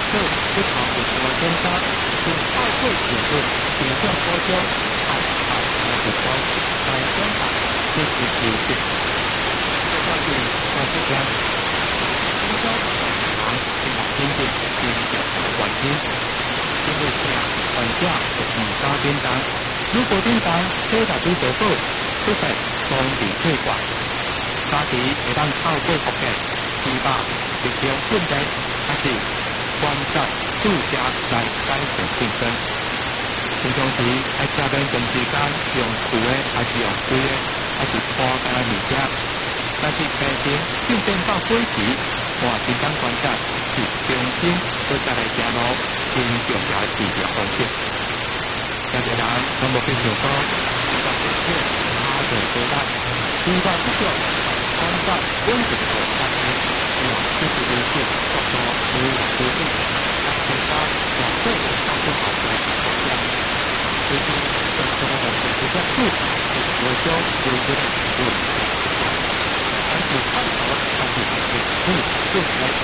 做不同的多检查，从透过结论形象波中，不同来检查这是điều kiện。这个是在这边，应该常是经济经济环境，因为这样患者是唔高点当，如果点当非大对手后，出现双鼻血管，早期会当透过复健、治疗、日常训练，还是观察注射来改善病症。平常时爱食点长时间用粗的，还是用规的，还是搬家的物件。但是病情进展到末期，看健康观察是重新要再来行路真重要的治疗方式。有些人拢无去想讲，遇到病症他就多力，遇到不足观察稳定的发生，让这个危险速度越来越低。大家往这个方向好的方向，最近在这个比较注意是我教有些的程度，但是看到它是不是就是来